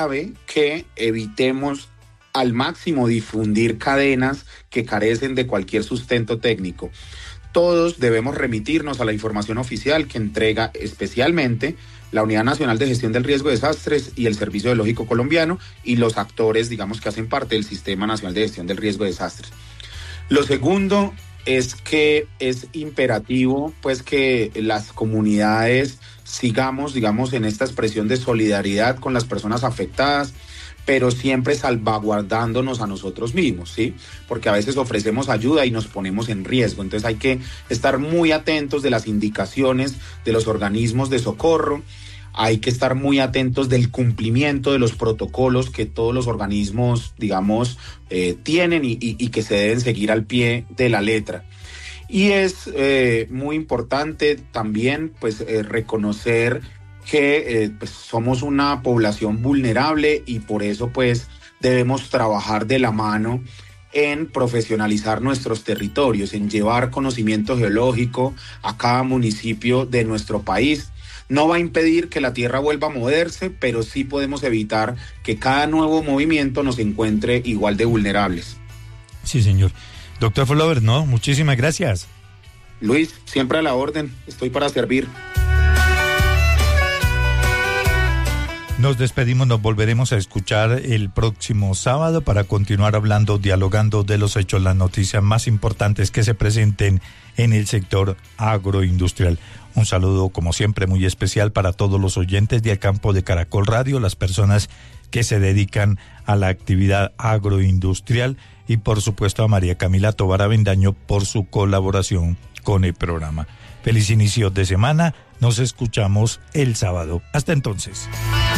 clave que evitemos al máximo difundir cadenas que carecen de cualquier sustento técnico. Todos debemos remitirnos a la información oficial que entrega especialmente la Unidad Nacional de Gestión del Riesgo de Desastres y el Servicio Geológico Colombiano y los actores, digamos, que hacen parte del Sistema Nacional de Gestión del Riesgo de Desastres. Lo segundo es que es imperativo, pues, que las comunidades sigamos, digamos, en esta expresión de solidaridad con las personas afectadas, pero siempre salvaguardándonos a nosotros mismos, ¿sí? Porque a veces ofrecemos ayuda y nos ponemos en riesgo. Entonces hay que estar muy atentos de las indicaciones de los organismos de socorro, hay que estar muy atentos del cumplimiento de los protocolos que todos los organismos, digamos, tienen y que se deben seguir al pie de la letra. Y es muy importante también, pues, reconocer que pues somos una población vulnerable y por eso pues debemos trabajar de la mano en profesionalizar nuestros territorios, en llevar conocimiento geológico a cada municipio de nuestro país. No va a impedir que la tierra vuelva a moverse, pero sí podemos evitar que cada nuevo movimiento nos encuentre igual de vulnerables. Sí, señor. Doctor Flover, no, muchísimas gracias. Luis, siempre a la orden, estoy para servir. Nos despedimos, nos volveremos a escuchar el próximo sábado para continuar hablando, dialogando de los hechos, las noticias más importantes que se presenten en el sector agroindustrial. Un saludo, como siempre, muy especial para todos los oyentes del campo de Caracol Radio, las personas que se dedican a la actividad agroindustrial y, por supuesto, a María Camila Tovar Avendaño por su colaboración con el programa. Feliz inicio de semana, nos escuchamos el sábado. Hasta entonces.